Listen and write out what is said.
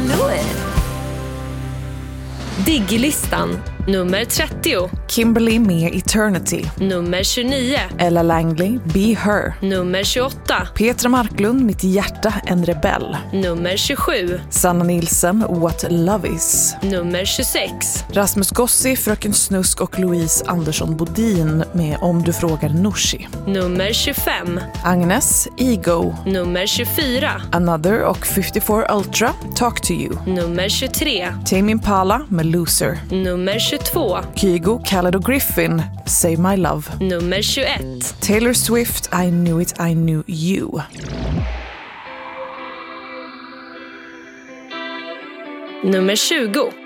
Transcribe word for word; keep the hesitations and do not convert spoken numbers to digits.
knew it. Diggilistan nummer trettio. Kimberly med Eternity. Nummer tjugonio. Ella Langley, Be Her. Nummer tjugoåtta. Petra Marklund, Mitt hjärta, en rebell. Nummer tjugosju. Sanna Nilsson, What Love Is. Nummer tjugosex. Rasmus Gossi, Fröken Snusk och Louise Andersson Bodin med Om du frågar Nooshi. Nummer tjugofem. Agnes, Ego. Nummer tjugofyra. Another och femtiofyra Ultra, Talk to You. Nummer tjugotre. Tame Impala med Loser. Nummer tjugotvå. Kygo, Khaled och Griffin, Save My Love. Nummer tjugoett. Taylor Swift, I Knew It, I Knew You. Nummer tjugo.